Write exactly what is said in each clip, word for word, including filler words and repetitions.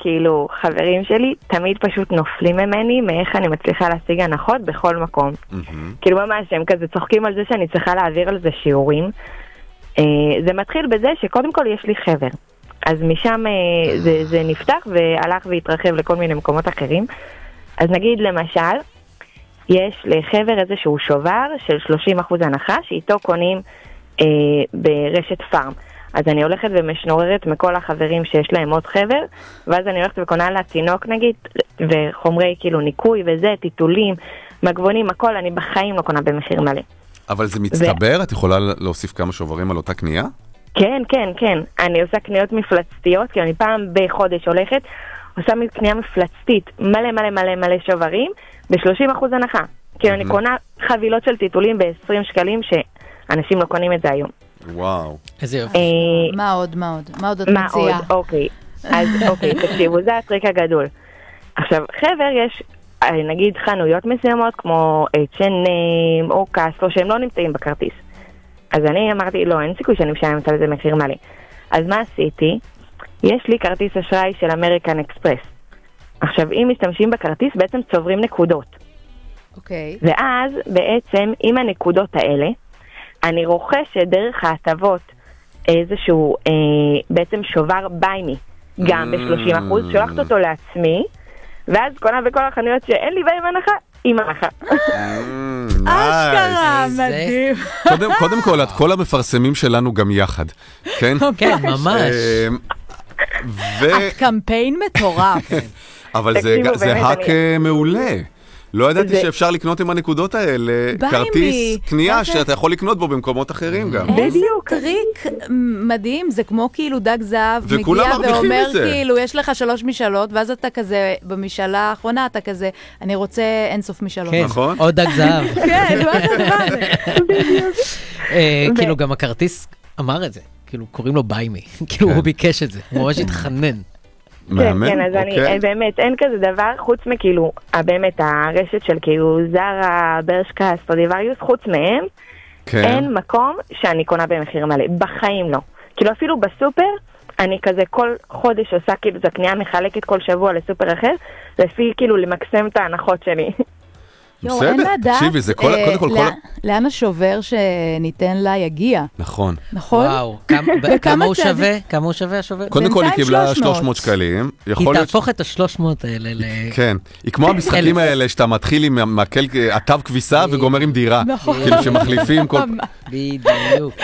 כאילו, חברים שלי תמיד פשוט נופלים ממני מאיך אני מצליחה להשיג הנחות בכל מקום. כאילו ממש, הם כזה צוחקים על זה שאני צריכה להעביר על זה שיעורים. זה מתחיל בזה שקודם כל יש לי חבר. אז משם זה, זה נפתח והלך והתרחב לכל מיני מקומות אחרים. אז נגיד למשל, יש לחבר איזשהו שובר של שלושים אחוז הנחה, שאיתו קונים אה, ברשת פארם. אז אני הולכת ומשנוררת מכל החברים שיש להם עוד חבר, ואז אני הולכת וקונה לה תינוק נגיד, וחומרי כאילו ניקוי וזה, טיטולים, מגבונים, הכל, אני בחיים לא קונה במחיר מלא. אבל זה מצטבר? ו... את יכולה להוסיף כמה שוברים על אותה קנייה? כן, כן, כן. אני עושה קניות מפלצתיות, כי אני פעם בחודש הולכת, עושה קנייה מפלצתית, מלא מלא מלא מלא שוברים, ב-שלושים אחוז הנחה. כאילו אני קונה חבילות של טיטולים ב-עשרים שקלים, שאנשים לא קונים את זה היום. וואו. איזה יופי. מה עוד, מה עוד? מה עוד את מה מציעה? עוד? אוקיי. אז אוקיי, תקשיבו, זה הטריק הגדול. עכשיו, חבר יש, נגיד חנויות מסוימות, כמו אייץ' אנד אם או קאסטרו, שהם לא נמצאים בכרטיס. אז אני אמרתי, לא, אין סיכוי שאני משלמת על זה מחיר מלא. אז מה עשיתי? יש לי כרטיס אשראי של אמריקן אקספרס. עכשיו, אם משתמשים בכרטיס, בעצם צוברים נקודות. אוקיי. ואז, בעצם, עם הנקודות האלה, אני רוכשת דרך ההטבות איזשהו, אה, בעצם שובר ביימי, גם ב-שלושים אחוז, שולחת אותו לעצמי, ואז קונה בכל החנויות שאין לי בהם הנחה, עם הנחה. אשכרה, מדהים. קודם כל, את כל המפרסמים שלנו גם יחד, כן? כן, ממש. את קמפיין מטורף. אבל זה האק מעולה. לא ידעתי שאפשר לקנות עם הנקודות האלה כרטיס קנייה שאתה יכול לקנות בו במקומות אחרים גם. איזה טריק מדהים, זה כמו כאילו דג זהב מגיע ואומר כאילו יש לך שלוש משאלות ואז אתה כזה במשאלה האחרונה אתה כזה אני רוצה אינסוף משאלות. נכון. עוד דג זהב. כן, מה זה דבר? כאילו גם הכרטיס אמר את זה, כאילו קוראים לו ביימי, כאילו הוא ביקש את זה, הוא ממש התחנן. כן, כן, אז אני, באמת, אין כזה דבר, חוץ מכאילו, באמת, הרשת של כאילו זרה, ברשקה, סטרדיווריוס, חוץ מהם, אין מקום שאני קונה במחיר מלא, בחיים לא. כאילו אפילו בסופר, אני כזה כל חודש עושה כאילו, זו קנייה מחלקת כל שבוע לסופר אחר, לפי כאילו למקסם את ההנחות שלי. יו, אין לדעת, תקשיבי, זה כל, קודם כל, כל... לאן השובר שניתן לה יגיע. נכון. נכון? וואו, כמה הוא שווה? כמה הוא שווה השובר? קודם כל היא קיבלה שלוש מאות שקלים. היא תהפוך את ה-שלוש מאות האלה ל... כן, היא כמו המשחקים האלה שאתה מתחיל עם מקל עטב כביסה וגומר עם דירה. נכון. כאילו שמחליפים כל... בדיוק.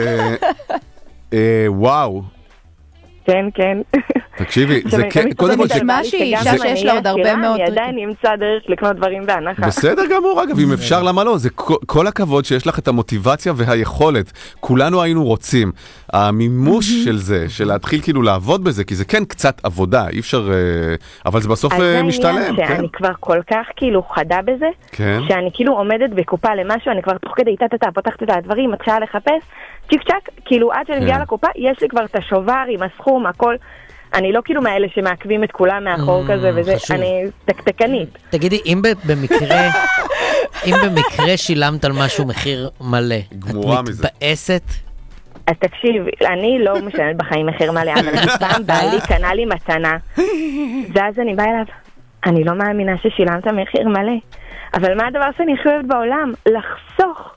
וואו. כן, כן. תקשיבי, זה קודם כל... זה משהי, אישה שיש לה עוד הרבה מאוד... אני עדיין נמצא דרך לקנות דברים בהנחה. בסדר גמור, אגב, אם אפשר, למה לא? זה כל הכבוד שיש לך את המוטיבציה והיכולת. כולנו היינו רוצים. המימוש של זה, של להתחיל כאילו לעבוד בזה, כי זה כן קצת עבודה, אי אפשר... אבל זה בסוף משתלם. אז זה העניין שאני כבר כל כך כאילו חדה בזה, שאני כאילו עומדת בקופה למשהו, אני כבר תוך כדי איתה פותחת את הדברים, מתחילה לחפש, צ'יק צ'ק, כאילו עד שאני מגיעה לקופה, יש לי כבר את השובר עם הסכום, הכל, אני לא כאילו מאלה שמעכבים את כולם מאחור כזה, וזה, אני תקתקנית. תגידי, אם במקרה, אם במקרה שילמת על משהו מחיר מלא, את מתבאסת? אז תקשיב, אני לא משלמת בחיים מחיר מלא, אבל פעם בעלי קנה לי מתנה, ואז אני באה אליו, אני לא מאמינה ששילמת מחיר מלא, אבל מה הדבר שאני הכי אוהבת בעולם? לחסוך.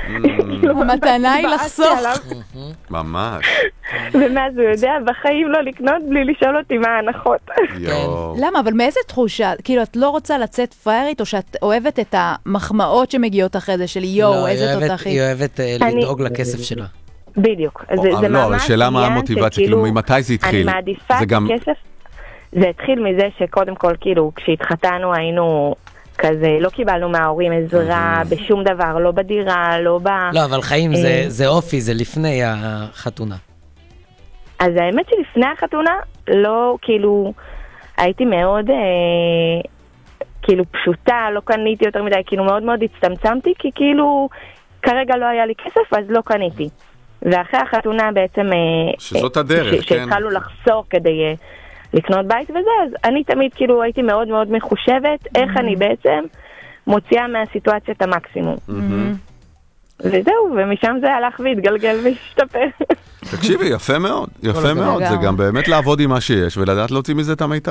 המתנה היא לחסוך. ממש. ומאז הוא יודע בחיים לא לקנות בלי לשאול אותי מה ההנחות. למה? אבל מאיזה תחושה? כאילו את לא רוצה לצאת פריירית או שאת אוהבת את המחמאות שמגיעות אחרי זה של יואו, איזה תותחי? היא אוהבת לדאוג לכסף שלה. בדיוק. זה ממש שאלה מה המוטיבציה, כאילו ממתי זה התחיל? אני מעדיפה את הכסף. זה התחיל מזה שקודם כל כאילו כשהתחתנו היינו... כזה, לא קיבלנו מההורים עזרה בשום דבר, לא בדירה, לא ב... לא, אבל חיים זה, זה אופי, זה לפני החתונה. אז האמת שלפני החתונה, לא, כאילו, הייתי מאוד, אה, כאילו, פשוטה, לא קניתי יותר מדי, כאילו, מאוד מאוד הצטמצמתי, כי כאילו, כרגע לא היה לי כסף, אז לא קניתי. ואחרי החתונה בעצם... שזאת הדרך, ש- כן. שהתחלנו לחסוך כדי... אה, לקנות בית וזה, אז אני תמיד כאילו הייתי מאוד מאוד מחושבת, איך אני בעצם מוציאה מהסיטואציה את המקסימום. וזהו, ומשם זה הלך והתגלגל והשתפר. תקשיבי, יפה מאוד, יפה מאוד, זה גם באמת לעבוד עם מה שיש, ולדעת להוציא מזה את המיטב.